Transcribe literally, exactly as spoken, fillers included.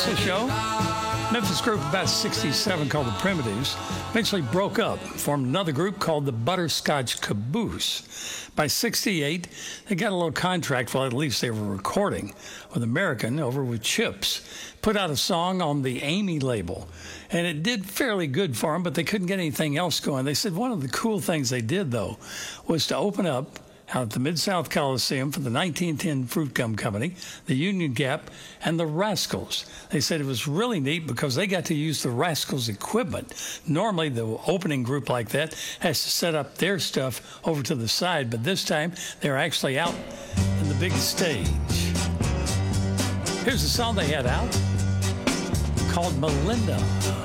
Russell Show. Memphis group about sixty-seven called the Primitives eventually broke up, formed another group called the Butterscotch Caboose. By sixty-eight, they got a little contract, well, at least they were recording with American over with Chips. Put out a song on the Amy label, and it did fairly good for them, but they couldn't get anything else going. They said one of the cool things they did, though, was to open up out at the Mid-South Coliseum for the nineteen ten Fruit Gum Company, the Union Gap, and the Rascals. They said it was really neat because they got to use the Rascals equipment. Normally, the opening group like that has to set up their stuff over to the side, but this time they're actually out in the big stage. Here's a song they had out called Melinda.